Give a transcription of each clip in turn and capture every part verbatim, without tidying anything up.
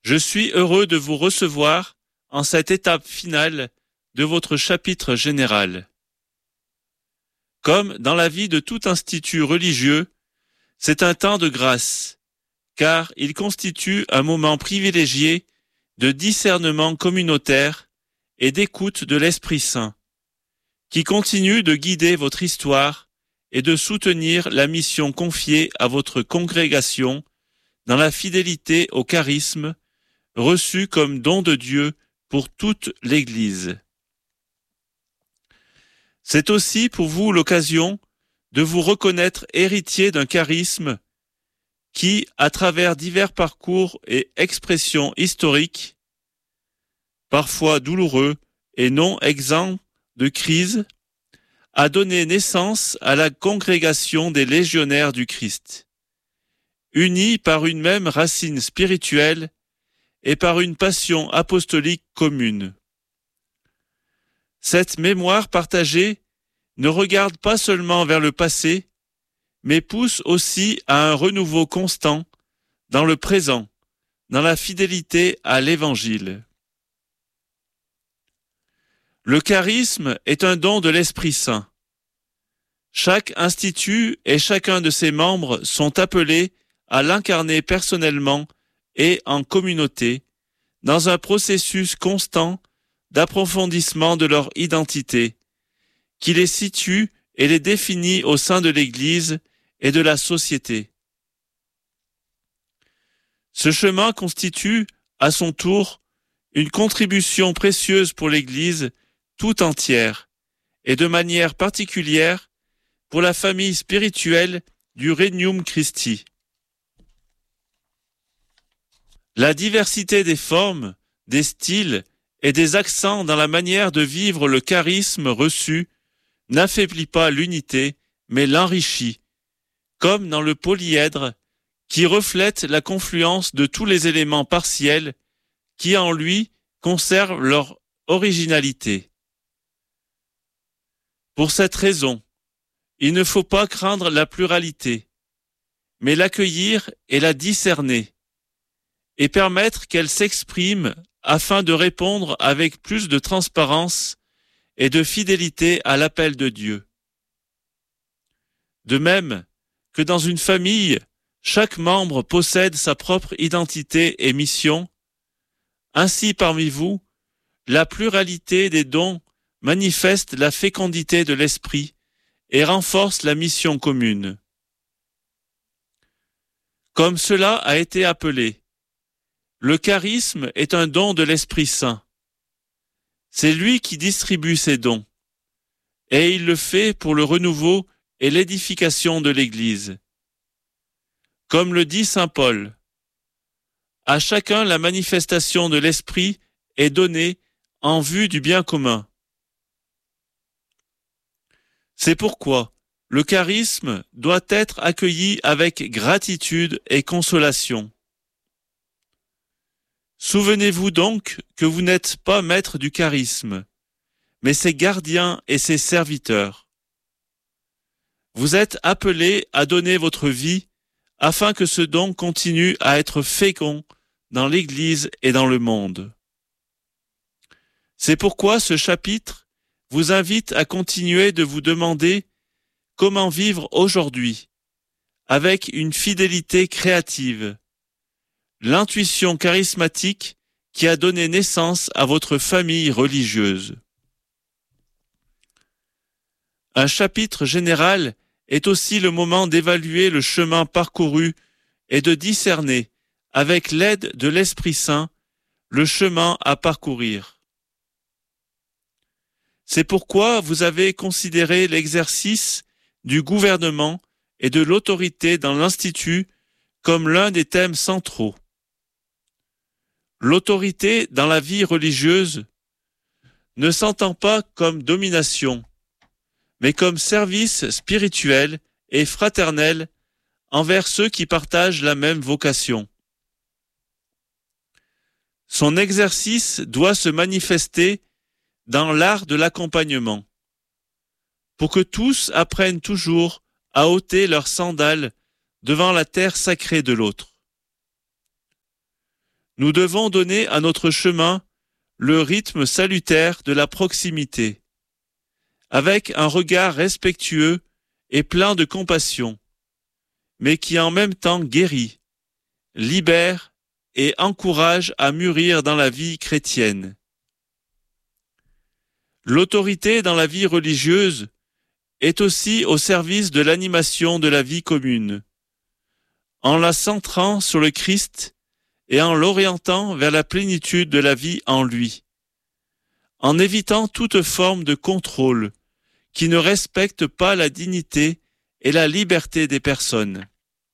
Je suis heureux de vous recevoir en cette étape finale de votre chapitre général. Comme dans la vie de tout institut religieux, c'est un temps de grâce, car il constitue un moment privilégié de discernement communautaire et d'écoute de l'Esprit Saint, qui continue de guider votre histoire et de soutenir la mission confiée à votre congrégation dans la fidélité au charisme reçu comme don de Dieu pour toute l'Église. C'est aussi pour vous l'occasion de vous reconnaître héritier d'un charisme qui, à travers divers parcours et expressions historiques, parfois douloureux et non exempts de crise, a donné naissance à la congrégation des légionnaires du Christ, unis par une même racine spirituelle et par une passion apostolique commune. Cette mémoire partagée ne regarde pas seulement vers le passé, mais pousse aussi à un renouveau constant dans le présent, dans la fidélité à l'Évangile. Le charisme est un don de l'Esprit Saint. Chaque institut et chacun de ses membres sont appelés à l'incarner personnellement et en communauté, dans un processus constant d'approfondissement de leur identité, qui les situe et les définit au sein de l'Église et de la société. Ce chemin constitue, à son tour, une contribution précieuse pour l'Église tout entière, et de manière particulière pour la famille spirituelle du Regnum Christi. La diversité des formes, des styles et des accents dans la manière de vivre le charisme reçu n'affaiblit pas l'unité, mais l'enrichit, comme dans le polyèdre qui reflète la confluence de tous les éléments partiels qui en lui conservent leur originalité. Pour cette raison, il ne faut pas craindre la pluralité, mais l'accueillir et la discerner, et permettre qu'elle s'exprime afin de répondre avec plus de transparence et de fidélité à l'appel de Dieu. De même que dans une famille, chaque membre possède sa propre identité et mission, ainsi parmi vous, la pluralité des dons manifeste la fécondité de l'esprit et renforce la mission commune. Comme cela a été appelé, le charisme est un don de l'Esprit Saint. C'est lui qui distribue ces dons, et il le fait pour le renouveau et l'édification de l'Église. Comme le dit saint Paul, « À chacun la manifestation de l'Esprit est donnée en vue du bien commun. » C'est pourquoi le charisme doit être accueilli avec gratitude et consolation. Souvenez-vous donc que vous n'êtes pas maître du charisme, mais ses gardiens et ses serviteurs. Vous êtes appelés à donner votre vie afin que ce don continue à être fécond dans l'Église et dans le monde. C'est pourquoi ce chapitre vous invite à continuer de vous demander comment vivre aujourd'hui, avec une fidélité créative, l'intuition charismatique qui a donné naissance à votre famille religieuse. Un chapitre général est aussi le moment d'évaluer le chemin parcouru et de discerner, avec l'aide de l'Esprit Saint, le chemin à parcourir. C'est pourquoi vous avez considéré l'exercice du gouvernement et de l'autorité dans l'Institut comme l'un des thèmes centraux. L'autorité dans la vie religieuse ne s'entend pas comme domination, mais comme service spirituel et fraternel envers ceux qui partagent la même vocation. Son exercice doit se manifester dans l'art de l'accompagnement, pour que tous apprennent toujours à ôter leurs sandales devant la terre sacrée de l'autre. Nous devons donner à notre chemin le rythme salutaire de la proximité, avec un regard respectueux et plein de compassion, mais qui en même temps guérit, libère et encourage à mûrir dans la vie chrétienne. L'autorité dans la vie religieuse est aussi au service de l'animation de la vie commune, en la centrant sur le Christ et en l'orientant vers la plénitude de la vie en lui, en évitant toute forme de contrôle qui ne respecte pas la dignité et la liberté des personnes.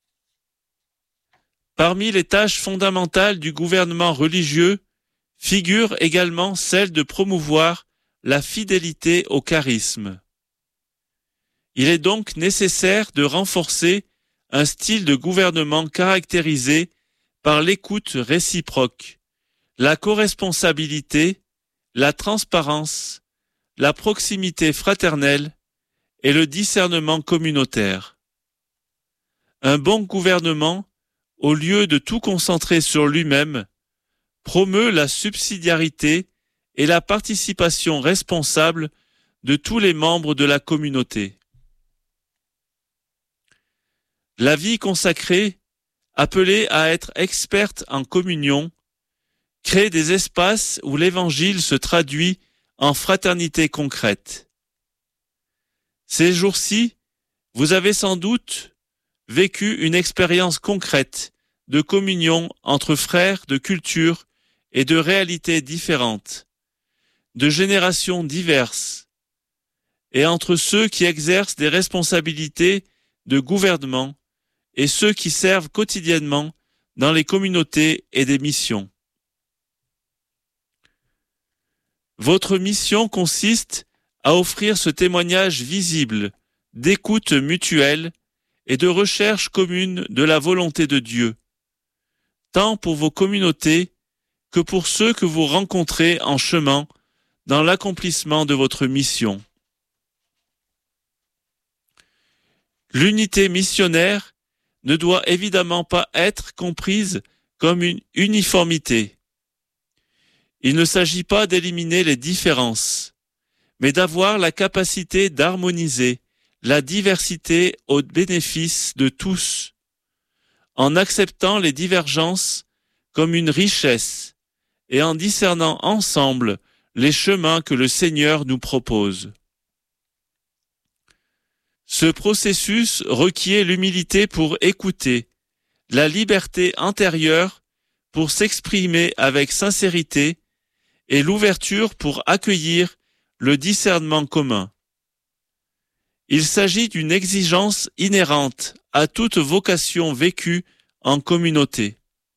Parmi les tâches fondamentales du gouvernement religieux figure également celle de promouvoir la fidélité au charisme. Il est donc nécessaire de renforcer un style de gouvernement caractérisé par l'écoute réciproque, la coresponsabilité, la transparence, la proximité fraternelle et le discernement communautaire. Un bon gouvernement, au lieu de tout concentrer sur lui-même, promeut la subsidiarité et la participation responsable de tous les membres de la communauté. La vie consacrée, appelée à être experte en communion, crée des espaces où l'Évangile se traduit en fraternité concrète. Ces jours-ci, vous avez sans doute vécu une expérience concrète de communion entre frères de cultures et de réalités différentes, de générations diverses, et entre ceux qui exercent des responsabilités de gouvernement et ceux qui servent quotidiennement dans les communautés et des missions. Votre mission consiste à offrir ce témoignage visible d'écoute mutuelle et de recherche commune de la volonté de Dieu, tant pour vos communautés que pour ceux que vous rencontrez en chemin dans l'accomplissement de votre mission. L'unité missionnaire ne doit évidemment pas être comprise comme une uniformité. Il ne s'agit pas d'éliminer les différences, mais d'avoir la capacité d'harmoniser la diversité au bénéfice de tous, en acceptant les divergences comme une richesse et en discernant ensemble les chemins que le Seigneur nous propose. Ce processus requiert l'humilité pour écouter, la liberté intérieure pour s'exprimer avec sincérité et l'ouverture pour accueillir le discernement commun. Il s'agit d'une exigence inhérente à toute vocation vécue en communauté.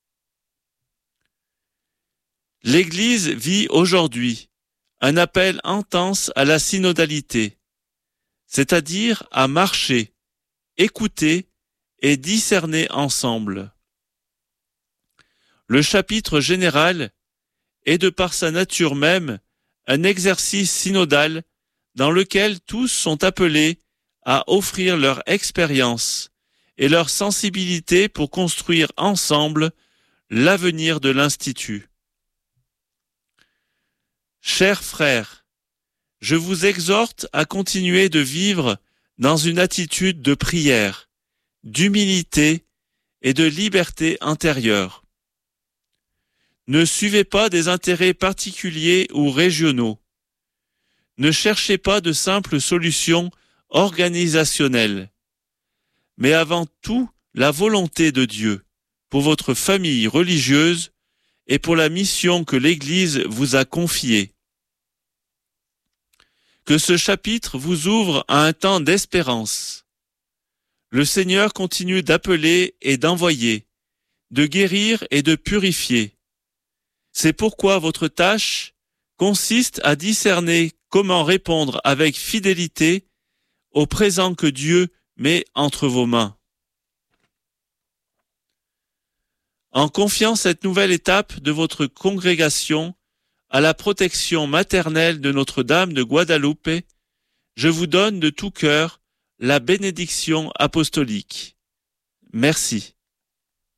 L'Église vit aujourd'hui un appel intense à la synodalité, c'est-à-dire à marcher, écouter et discerner ensemble. Le chapitre général est de par sa nature même un exercice synodal dans lequel tous sont appelés à offrir leur expérience et leur sensibilité pour construire ensemble l'avenir de l'Institut. Chers frères, je vous exhorte à continuer de vivre dans une attitude de prière, d'humilité et de liberté intérieure. Ne suivez pas des intérêts particuliers ou régionaux. Ne cherchez pas de simples solutions organisationnelles, mais avant tout la volonté de Dieu pour votre famille religieuse et pour la mission que l'Église vous a confiée. Que ce chapitre vous ouvre à un temps d'espérance. Le Seigneur continue d'appeler et d'envoyer, de guérir et de purifier. C'est pourquoi votre tâche consiste à discerner comment répondre avec fidélité au présent que Dieu met entre vos mains. En confiant cette nouvelle étape de votre congrégation à la protection maternelle de Notre-Dame de Guadalupe, je vous donne de tout cœur la bénédiction apostolique. Merci.